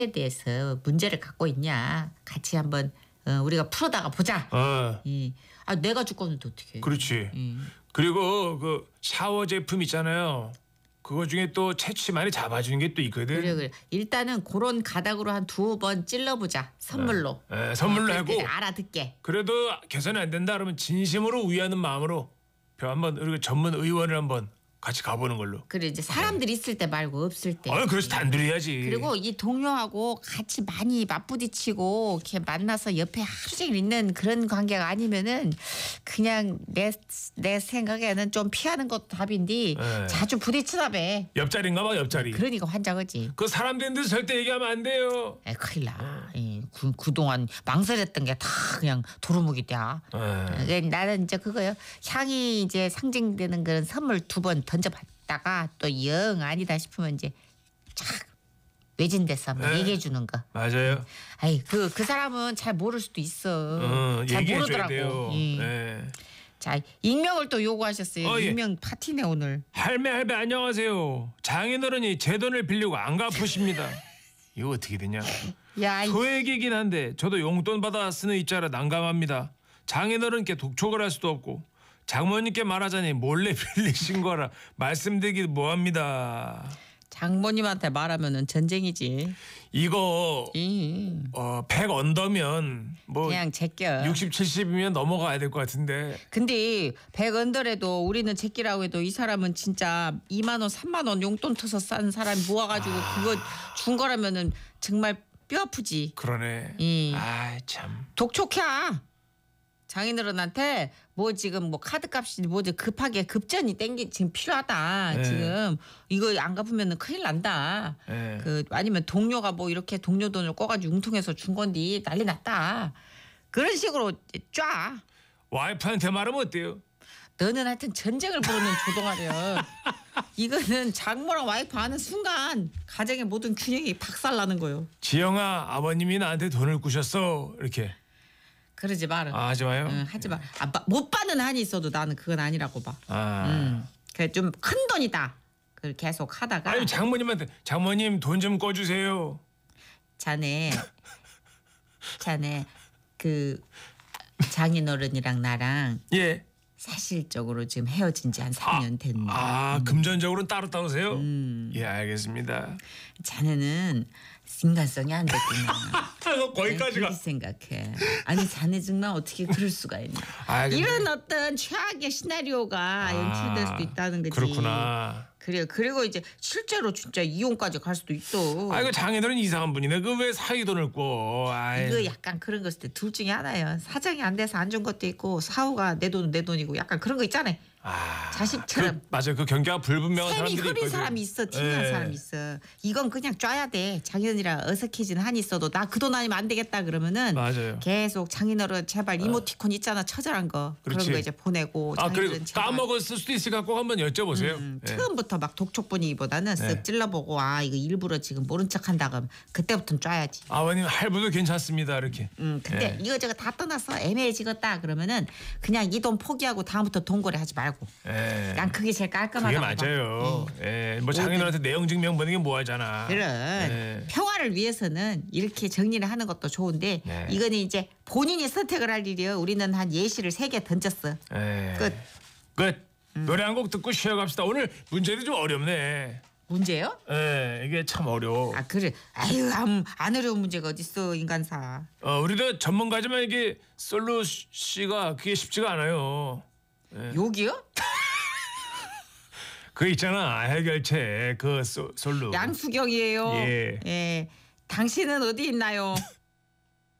대해서 문제를 갖고 있냐 같이 한번 우리가 풀어다가 보자. 내가 죽었는데 어떻게? 그렇지. 그리고 그 샤워 제품 있잖아요. 그거 중에 또 채취 많이 잡아주는 게 또 있거든. 그래. 일단은 그런 가닥으로 한 2번 찔러보자. 선물로. 선물로 하고. 알아듣게. 그래도 개선이 안 된다 그러면 진심으로 위하는 마음으로 한번 우리 전문 의원을 한번 같이 가보는 걸로. 그래 이제 사람들이 있을 때 말고 없을 때. 그래서 단둘이 해야지. 그리고 이 동료하고 같이 많이 맞부딪히고 이렇게 만나서 옆에 하루 종일 있는 그런 관계가 아니면은 그냥 내 생각에는 좀 피하는 것도 답인데 자주 부딪히다며. 옆자리인가 봐 옆자리. 그러니까 환장하지. 그 사람 된 데 절대 얘기하면 안 돼요. 큰일 나. 그동안 망설였던 게 다 그냥 도루묵이 돼. 나는 이제 그거요. 향이 이제 상징되는 그런 선물 2번 던져봤다가 또 영 아니다 싶으면 이제 착 외진데서 한번 얘기해 주는 거. 맞아요. 그 사람은 잘 모를 수도 있어. 잘 얘기해줘야 모르더라고. 돼요. 자, 익명을 또 요구하셨어요. 익명 파티네 오늘. 할매 안녕하세요. 장인어른이 제 돈을 빌리고 안 갚으십니다. 이거 어떻게 되냐? 소액이긴 한데 저도 용돈 받아 쓰는 입자라 난감합니다. 장인어른께 독촉을 할 수도 없고 장모님께 말하자니 몰래 빌리신 거라 말씀드리기 뭐합니다. 장모님한테 말하면은 전쟁이지. 이거 100 언더면 뭐 그냥 제껴. 60, 70이면 넘어가야 될 것 같은데. 근데 100 언더래도 우리는 제끼라고 해도 이 사람은 진짜 2만 원, 3만 원 용돈 터서 싼 사람이 모아가지고 그거 준 거라면은 정말 뼈 아프지. 그러네. 참. 독촉해. 장인어른한테 뭐 지금 뭐 카드값이 뭐지 급하게 급전이 지금 필요하다. 지금 이거 안 갚으면은 큰일 난다. 아니면 동료가 뭐 이렇게 동료 돈을 꿔가지고 융통해서 준 건데 난리 났다. 그런 식으로 쫙. 와이프한테 말하면 어때요? 너는 하여튼 전쟁을 부르는 조동아려. 이거는 장모랑 와이프 하는 순간 가정의 모든 균형이 박살나는 거예요. 지영아 아버님이 나한테 돈을 꾸셨어 이렇게. 그러지 마라. 하지 마요? 하지 마. 못 받는 한이 있어도 나는 그건 아니라고 봐. 그래 좀 큰 돈이다. 그걸 계속 하다가. 아니 장모님한테 장모님 돈 좀 꿔주세요. 자네 그 장인어른이랑 나랑 사실적으로 지금 헤어진 지 한 3년 됐네. 금전적으로는 따로세요? 알겠습니다. 자네는 인간성이 안 됐구나. 거기까지가. 그렇게 생각해. 아니 자네 정말 어떻게 그럴 수가 있나. 이런 어떤 최악의 시나리오가 연출될 수도 있다는 거지. 그렇구나. 그래. 그리고 이제 실제로 진짜 이혼까지 갈 수도 있어. 이거 장인어른 이상한 분이네. 그 왜 사위 돈을 꿔? 이거 약간 그런 것일 때 둘 중에 하나예요. 사정이 안 돼서 안 준 것도 있고 사후가 내 돈은 내 돈이고 약간 그런 거 있잖아요. 자식처럼. 맞아요. 그 경계가 불분명한 사람들이 셈이 흐린 있거든. 사람이 있어. 튕기는 사람이 있어. 이건 그냥 쪄야 돼. 장인어른이랑 어색해진 한이 있어도 나 그 돈 아니면 안 되겠다 그러면은 맞아요. 계속 장인어른 제발 이모티콘 있잖아. 처절한 거. 그렇지. 그런 거 이제 보내고. 그리고 까먹었을 수도 있으니까 꼭 한번 여쭤보세요. 처음부터 막 독촉 분위기보다는 쓱 찔러보고 이거 일부러 지금 모른 척한다 그러면 그때부터는 쪄야지. 아버님 할부도 괜찮습니다. 이렇게. 근데 이거저거 다 떠나서 애매해지겠다 그러면은 그냥 이 돈 포기하고 다음부터 돈거래 하지 말고. 난 그게 제일 깔끔하다고 봐. 그게 맞아요. 뭐 장인어른한테 내용 증명 보는 게 뭐하잖아. 그래. 평화를 위해서는 이렇게 정리를 하는 것도 좋은데 이거는 이제 본인이 선택을 할 일이요. 우리는 한 예시를 3개 던졌어. 끝. 노래 한 곡 듣고 쉬어갑시다. 오늘 문제도 좀 어렵네. 문제요? 이게 참 어려워. 그래. 안 어려운 문제가 어딨어 인간사. 우리도 전문가지만 이게 솔로 씨가 그게 쉽지가 않아요. 욕이요? 그 있잖아 해결책 그 솔로. 양수경이에요. 예. 당신은 어디 있나요?